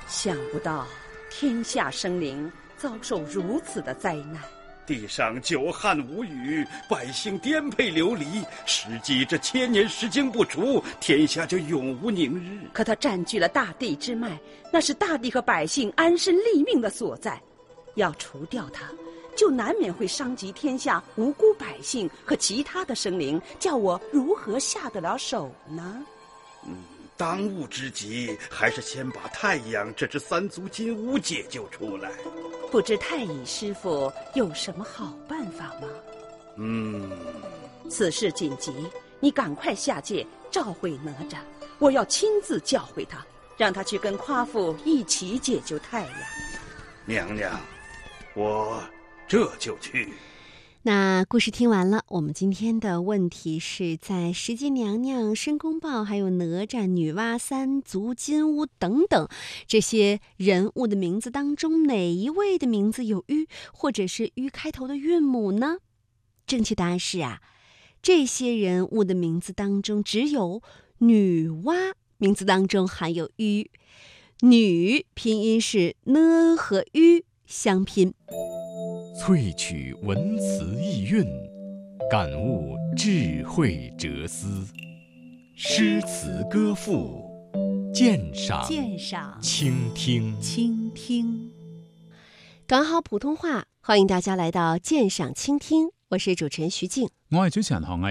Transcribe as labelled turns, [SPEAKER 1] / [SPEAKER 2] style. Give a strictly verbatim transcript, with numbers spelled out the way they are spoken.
[SPEAKER 1] 想不到天下生灵遭受如此的灾难，
[SPEAKER 2] 地上久旱无雨，百姓颠沛流离，时机这千年时经不除，天下就永无宁日。
[SPEAKER 1] 可他占据了大地之脉，那是大地和百姓安身立命的所在，要除掉他，就难免会伤及天下无辜百姓和其他的生灵，叫我如何下得了手呢？
[SPEAKER 2] 嗯，当务之急还是先把太阳这只三足金乌解救出来。
[SPEAKER 1] 不知太乙师傅有什么好办法吗？
[SPEAKER 2] 嗯，
[SPEAKER 1] 此事紧急，你赶快下界召回哪吒，我要亲自教诲他，让他去跟夸父一起解救太阳。
[SPEAKER 2] 娘娘，我这就去。
[SPEAKER 3] 那故事听完了，我们今天的问题是在石矶娘娘、申公豹还有哪吒、女娲、三足金乌等等这些人物的名字当中，哪一位的名字有玉或者是玉开头的韵母呢？正确答案是啊，这些人物的名字当中只有女娲名字当中含有玉，女拼音是呢和玉相拼。
[SPEAKER 4] 萃取文辞意蕴，感悟智慧哲思，诗词歌赋，鉴赏
[SPEAKER 3] 鉴赏
[SPEAKER 4] 倾听
[SPEAKER 3] 倾听。讲好普通话，欢迎大家来到鉴赏倾听，我是主持人徐静。
[SPEAKER 5] 我係主持人何毅。